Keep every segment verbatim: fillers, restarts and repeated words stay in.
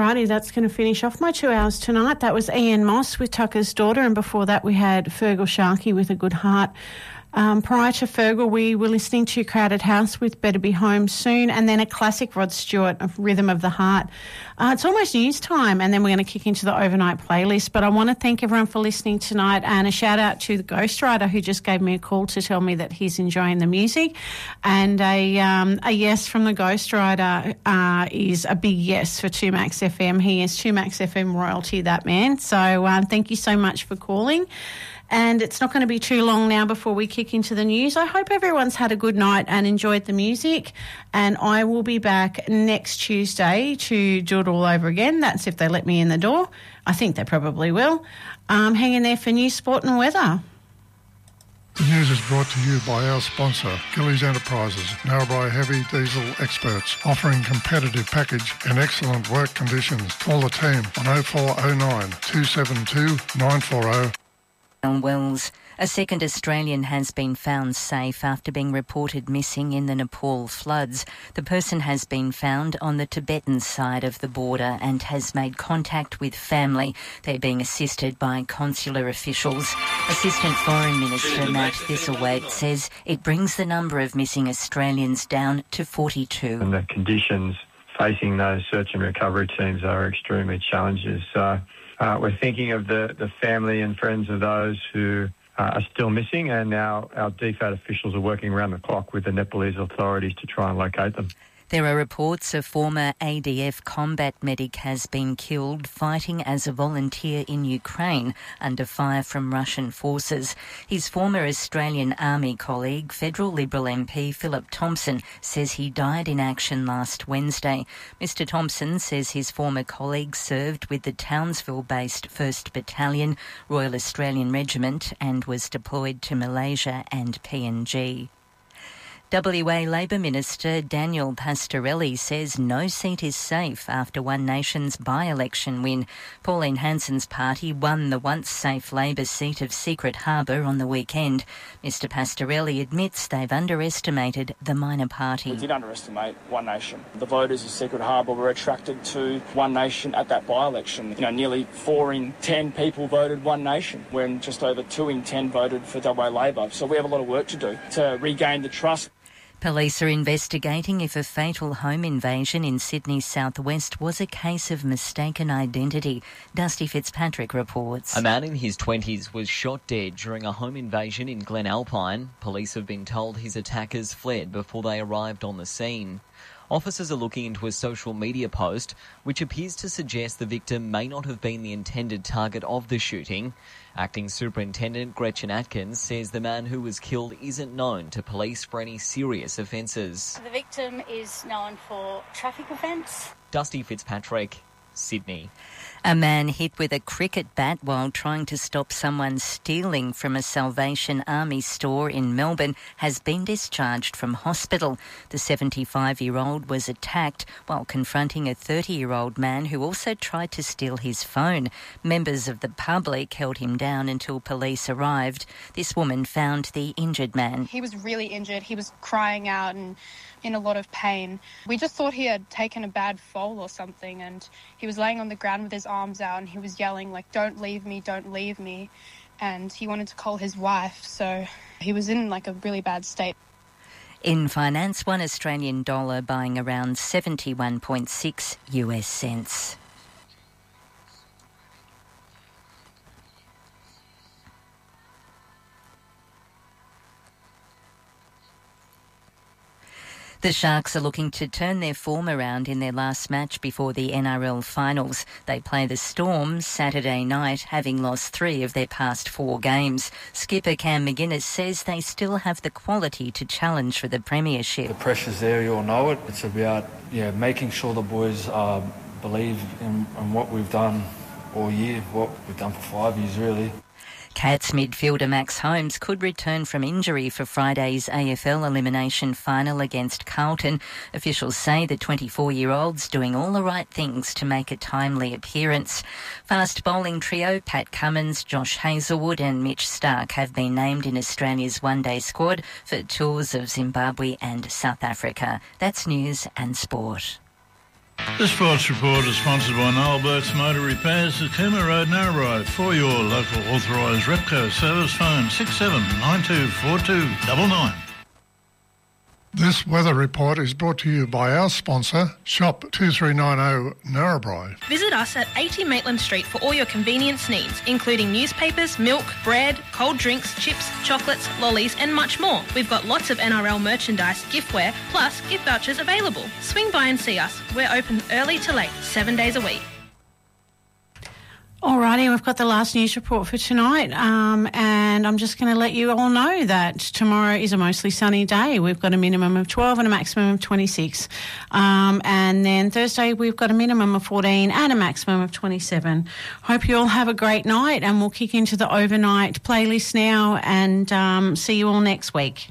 Alrighty, that's going to finish off my two hours tonight. That was Ian Moss with Tucker's Daughter, and before that we had Fergal Sharkey with A Good Heart. Um, prior to Fergal, we were listening to Crowded House with Better Be Home Soon, and then a classic Rod Stewart of Rhythm of the Heart. Uh, it's almost news time, and then we're going to kick into the overnight playlist. But I want to thank everyone for listening tonight, and a shout out to the Ghostwriter who just gave me a call to tell me that he's enjoying the music. And a um, a yes from the Ghostwriter uh, is a big yes for two Max F M. He is two Max F M royalty, that man. So um, thank you so much for calling. And it's not going to be too long now before we kick into the news. I hope everyone's had a good night and enjoyed the music. And I will be back next Tuesday to do it all over again. That's if they let me in the door. I think they probably will. Um, hang in there for news, sport and weather. The news is brought to you by our sponsor, Gillies Enterprises, Narrabri Heavy Diesel Experts, offering competitive package and excellent work conditions. Call the team on oh four oh nine, two seven two, nine four oh. Wells. A second Australian has been found safe after being reported missing in the Nepal floods. The person has been found on the Tibetan side of the border and has made contact with family. They're being assisted by consular officials. Assistant Foreign Minister Matt Thistlethwaite says it brings the number of missing Australians down to forty-two. And the conditions facing those search and recovery teams are extremely challenging. So Uh, we're thinking of the, the family and friends of those who uh, are still missing, and our, our D F A T officials are working around the clock with the Nepalese authorities to try and locate them. There are reports a former A D F combat medic has been killed fighting as a volunteer in Ukraine under fire from Russian forces. His former Australian Army colleague, Federal Liberal M P Philip Thompson, says he died in action last Wednesday. Mister Thompson says his former colleague served with the Townsville-based first Battalion, Royal Australian Regiment, and was deployed to Malaysia and P N G. W A Labor Minister Daniel Pastorelli says no seat is safe after One Nation's by-election win. Pauline Hanson's party won the once-safe Labor seat of Secret Harbour on the weekend. Mister Pastorelli admits they've underestimated the minor party. We did underestimate One Nation. The voters of Secret Harbour were attracted to One Nation at that by-election. You know, nearly four in ten people voted One Nation, when just over two in ten voted for W A Labor. So we have a lot of work to do to regain the trust. Police are investigating if a fatal home invasion in Sydney's southwest was a case of mistaken identity. Dusty Fitzpatrick reports. A man in his twenties was shot dead during a home invasion in Glen Alpine. Police have been told his attackers fled before they arrived on the scene. Officers are looking into a social media post which appears to suggest the victim may not have been the intended target of the shooting. Acting Superintendent Gretchen Atkins says the man who was killed isn't known to police for any serious offences. The victim is known for traffic offence. Dusty Fitzpatrick, Sydney. A man hit with a cricket bat while trying to stop someone stealing from a Salvation Army store in Melbourne has been discharged from hospital. The seventy-five-year-old was attacked while confronting a thirty-year-old man who also tried to steal his phone. Members of the public held him down until police arrived. This woman found the injured man. He was really injured. He was crying out and in a lot of pain. We just thought he had taken a bad fall or something, and he was laying on the ground with his arms out and he was yelling like, "Don't leave me, don't leave me." And he wanted to call his wife, so he was in like a really bad state. In finance, one Australian dollar buying around seventy-one point six U S cents. The Sharks are looking to turn their form around in their last match before the N R L finals. They play the Storm Saturday night, having lost three of their past four games. Skipper Cam McGuinness says they still have the quality to challenge for the premiership. The pressure's there, you all know it. It's about yeah making sure the boys uh, believe in, in what we've done all year, what we've done for five years really. Cats midfielder Max Holmes could return from injury for Friday's A F L elimination final against Carlton. Officials say the twenty-four-year-old's doing all the right things to make a timely appearance. Fast bowling trio Pat Cummins, Josh Hazlewood and Mitch Stark have been named in Australia's one-day squad for tours of Zimbabwe and South Africa. That's news and sport. This sports report is sponsored by Noel Burke's Motor Repairs at Cooma Road, Narrabri. For your local authorised Repco service, phone six seven nine two four two nine nine. This weather report is brought to you by our sponsor, Shop two three nine zero Narrabri. Visit us at eighty Maitland Street for all your convenience needs, including newspapers, milk, bread, cold drinks, chips, chocolates, lollies and much more. We've got lots of N R L merchandise, giftware, plus gift vouchers available. Swing by and see us. We're open early to late, seven days a week. Alrighty, we've got the last news report for tonight, um, and I'm just going to let you all know that tomorrow is a mostly sunny day. We've got a minimum of twelve and a maximum of twenty-six. Um, and then Thursday we've got a minimum of fourteen and a maximum of twenty-seven. Hope you all have a great night, and we'll kick into the overnight playlist now and um, see you all next week.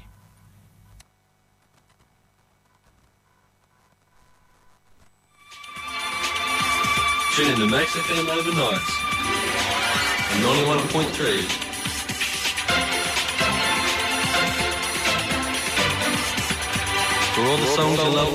Tune in to Max F M overnights. ninety-one point three. For all the songs you love.